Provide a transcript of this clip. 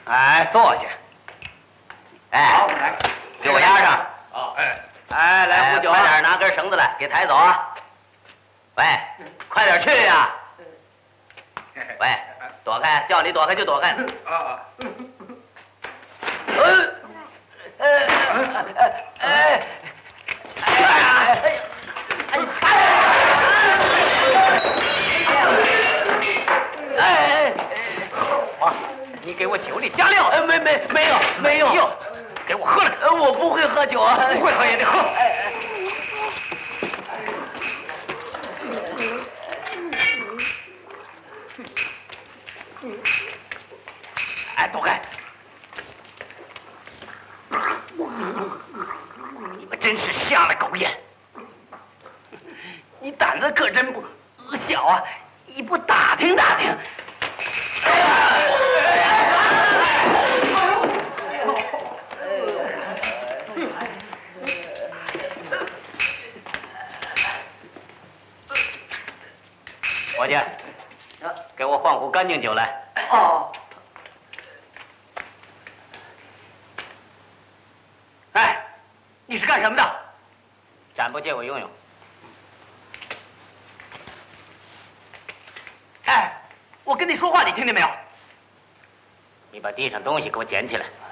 哎，坐下。哎， 好，来， 给我压上。 好， 哎，来壶酒，快点拿根绳子来，给抬走啊！喂，快点去呀！喂，躲开，叫你躲开就躲开。 啊， 你给我酒里加料。没有。哟，给我喝了它。 我不会喝酒啊， 不会喝也得喝。哎，躲开！你们真是瞎了狗眼！你胆子可真不小啊！你不打听打听？伙计，给我换壶干净酒来。 哦， 哎，你是干什么的？展布借我用用。哎，我跟你说话，你听见没有？你把地上东西给我捡起来。